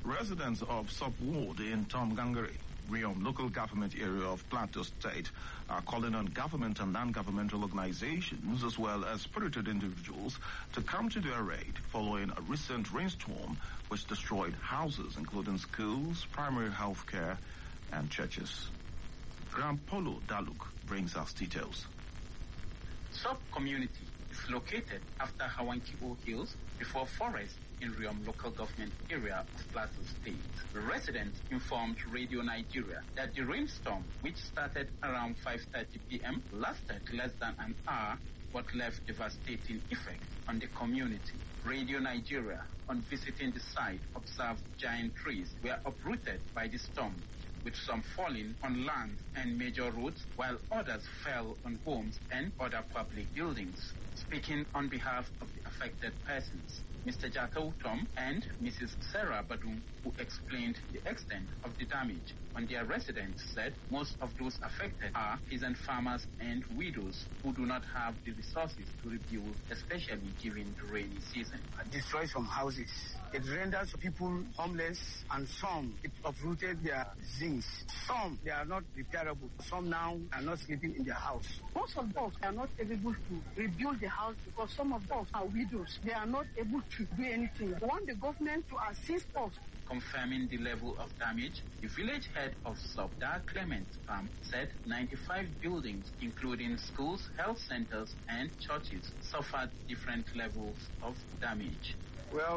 Residents of Sub-Ward in Tom Gangare, Riom local government area of Plateau State, are calling on government and non-governmental organizations as well as spirited individuals to come to their aid following a recent rainstorm which destroyed houses including schools, primary health care and churches. Grampolo Daluk brings us details. Sub community is located after Hawankio Hills before forest in Riom local government area of Plateau State. The residents informed Radio Nigeria that the rainstorm, which started around 5:30 p.m., lasted less than an hour but left devastating effect on the community. Radio Nigeria, on visiting the site, observed giant trees were uprooted by the storm, with some falling on land and major roads, while others fell on homes and other public buildings. Speaking on behalf of the affected persons, Mr. Jatau Tom and Mrs. Sarah Badum, who explained the extent of the damage on their residents, said most of those affected are peasant farmers and widows who do not have the resources to rebuild, especially during the rainy season. Destroy some houses. It renders people homeless, and some it uprooted their things. Some they are not repairable. Some now are not sleeping in their house. Most of us are not able to rebuild the house because some of us are widows. They are not able to do anything. We want the government to assist us. Confirming the level of damage, the village head of Subdar Clement Pam said 95 buildings, including schools, health centers, and churches, suffered different levels of damage. We have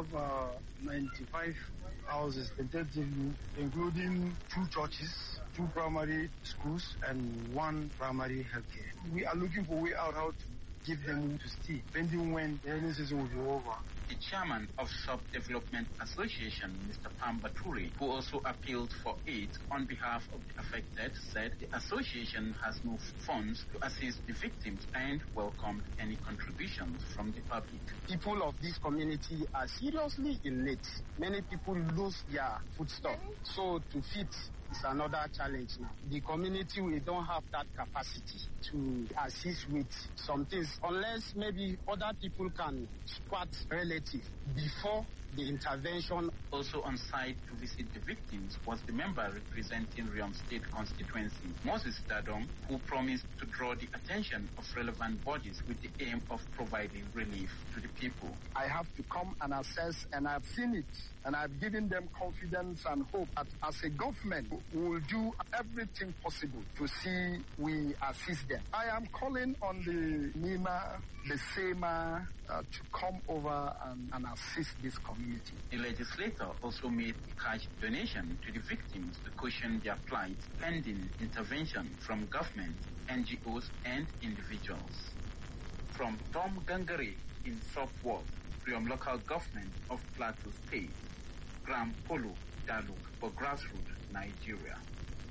95 houses tentatively, including 2 churches, 2 primary schools, and 1 primary healthcare. We are looking for a way out how to give them to stay, depending when the rainy season will be over. The chairman of Sub-Development Association, Mr. Pam Baturi, who also appealed for aid on behalf of the affected, said the association has no funds to assist the victims and welcomed any contributions from the public. People of this community are seriously in need. Many people lose their foodstuff, so to feed is another challenge now. The community, we don't have that capacity to assist with some things unless maybe other people can squat relative before the intervention. Also on site to visit the victims was the member representing Riom State constituency, Moses Dadom, who promised to draw the attention of relevant bodies with the aim of providing relief to the people. I have to come and assess, and I've seen it, and I've given them confidence and hope that as a government, we will do everything possible to see we assist them. I am calling on the NEMA, the SEMA, to come over and assist this community. The legislator also made a cash donation to the victims to cushion their plight, pending intervention from government, NGOs, and individuals. From Tom Gangare in Sub-Ward, Riom local government of Plateau State, Gram Polo Daluk for Grassroots Nigeria.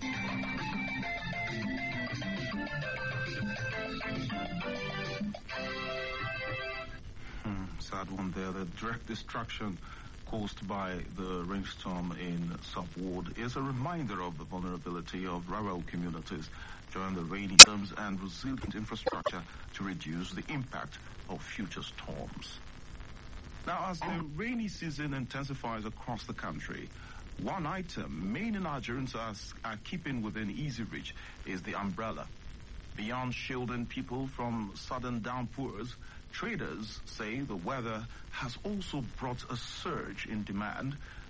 Sad one there. The direct destruction caused by the rainstorm in Sub-Ward is a reminder of the vulnerability of rural communities during the rainy terms and resilient infrastructure to reduce the impact of future storms. Now, as the rainy season intensifies across the country, one item many Nigerians are keeping within easy reach is the umbrella. Beyond shielding people from sudden downpours, traders say the weather has also brought a surge in demand